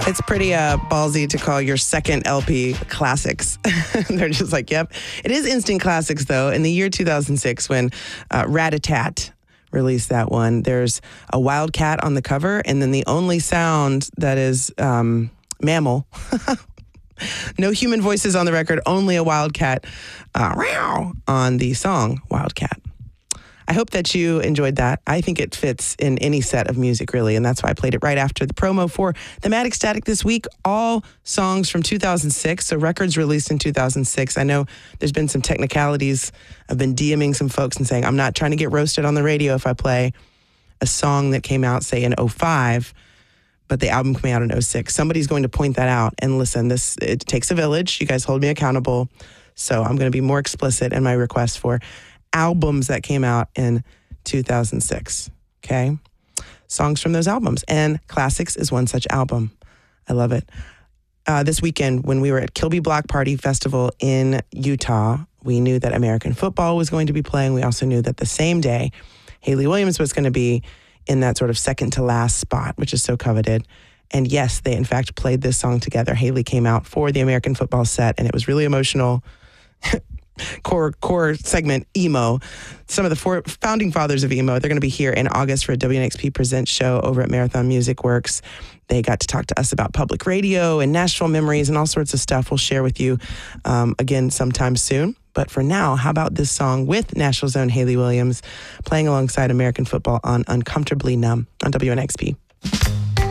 It's pretty ballsy to call your second LP classics. They're just like, yep. It is instant classics, though. In the year 2006, when Rat-a-Tat released that one, there's a wildcat on the cover, and then the only sound that is mammal. No human voices on the record, only a wildcat on the song Wildcat. I hope that you enjoyed that. I think it fits in any set of music, really, and that's why I played it right after the promo for Thematic Static this week. All songs from 2006, so records released in 2006. I know there's been some technicalities. I've been DMing some folks and saying, I'm not trying to get roasted on the radio if I play a song that came out, say, in 05, but the album came out in 06. Somebody's going to point that out. And listen, it takes a village. You guys hold me accountable. So I'm going to be more explicit in my request for albums that came out in 2006, okay? Songs from those albums. And Classics is one such album. I love it. This weekend, when we were at Kilby Block Party Festival in Utah, we knew that American football was going to be playing. We also knew that the same day, Hayley Williams was going to be in that sort of second to last spot, which is so coveted. And yes, they in fact played this song together. Hayley came out for the American football set, and it was really emotional. core segment, emo. Some of the four founding fathers of emo, they're going to be here in August for a WNXP Presents show over at Marathon Music Works. They got to talk to us about public radio and Nashville memories and all sorts of stuff we'll share with you again sometime soon. But for now, how about this song with Nashville's own Hayley Williams playing alongside American football on Uncomfortably Numb on WNXP.